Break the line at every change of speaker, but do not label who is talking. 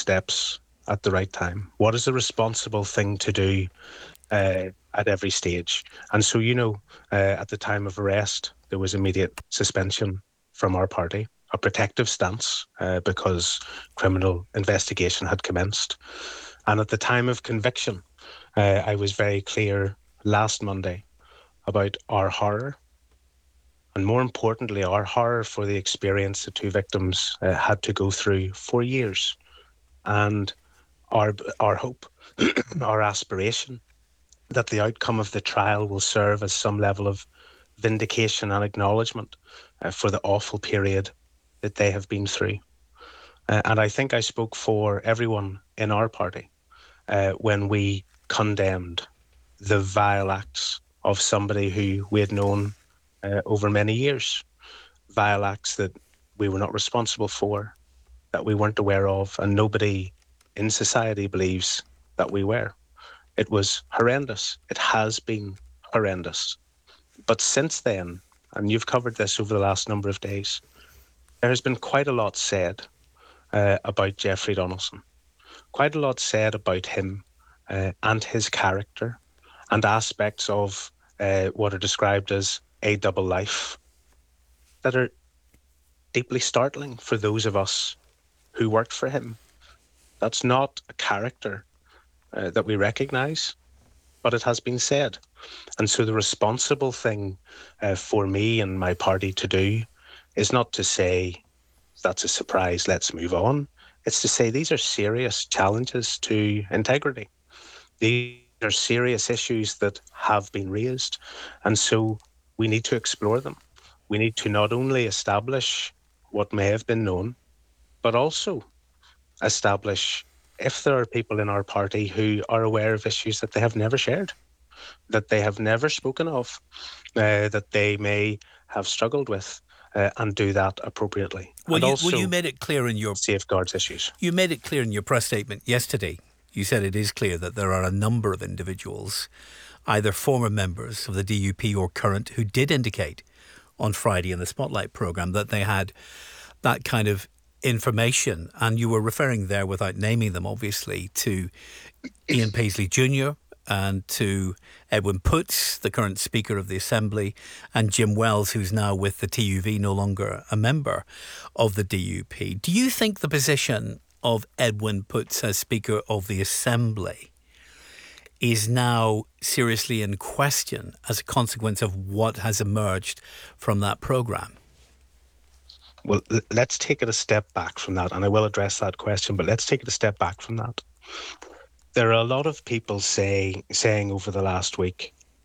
steps at the right time? What is the responsible thing to do at every stage? And so, at the time of arrest, there was immediate suspension from our party, a protective stance, because criminal investigation had commenced. And at the time of conviction, I was very clear last Monday about our horror, and more importantly, our horror for the experience the two victims had to go through for years, and our hope, our aspiration that the outcome of the trial will serve as some level of vindication and acknowledgement for the awful period that they have been through. And I think I spoke for everyone in our party when we condemned the vile acts of somebody who we had known over many years, vile acts that we were not responsible for, that we weren't aware of, and nobody in society believes that we were. It was horrendous. It has been horrendous. But since then, and you've covered this over the last number of days, there has been quite a lot said about Jeffrey Donaldson, quite a lot said about him and his character and aspects of what are described as a double life that are deeply startling for those of us who worked for him. That's not a character that we recognise, but it has been said. And so the responsible thing for me and my party to do is not to say, that's a surprise, let's move on. It's to say these are serious challenges to integrity. These are serious issues that have been raised. And so we need to explore them. We need to not only establish what may have been known, but also establish if there are people in our party who are aware of issues that they have never shared, that they have never spoken of, that they may have struggled with, and do that appropriately.
Well,
and
you made it clear in your
safeguards issues.
You made it clear in your press statement yesterday. You said it is clear that there are a number of individuals, either former members of the DUP or current, who did indicate on Friday in the Spotlight programme that they had that kind of information. And you were referring there, without naming them, obviously, to Ian Paisley Jr., and to Edwin Putz, the current Speaker of the Assembly, and Jim Wells, who's now with the TUV, no longer a member of the DUP. Do you think the position of Edwin Putz as Speaker of the Assembly is now seriously in question as a consequence of what has emerged from that programme?
Well, let's take it a step back from that, and I will address that question, but let's take it a step back from that. There are a lot of people saying over the last week